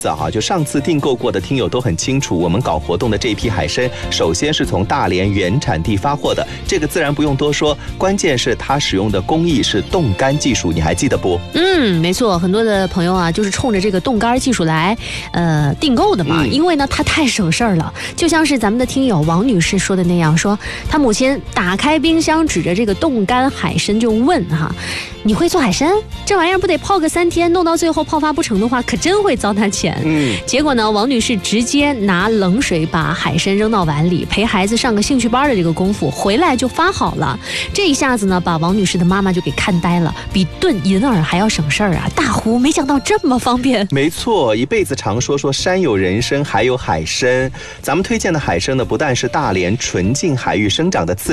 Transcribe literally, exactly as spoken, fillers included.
哈，就上次订购过的听友都很清楚，我们搞活动的这一批海参，首先是从大连原产地发货的，这个自然不用多说，关键是它使用的工艺是冻干技术，你还记得不？ 嗯，没错，很多的朋友啊，就是冲着这个冻干技术来呃订购的嘛，嗯、因为呢它太省事儿了，就像是咱们的听友王女士说的那样，说她母亲打开冰箱，指着这个冻干海参就问哈，你会做海参？这玩意儿不得泡个三天，弄到最后泡发不成的话，可真会糟蹋钱。嗯，结果呢，王女士直接拿冷水把海参扔到碗里，陪孩子上个兴趣班的这个功夫，回来就发好了。这一下子呢，把王女士的妈妈就给看呆了，比炖银耳还要省事儿啊！大呼没想到这么方便。 没错，一辈子常说说山有人参，还有海参。咱们推荐的海参呢，不但是大连纯净海域生长的自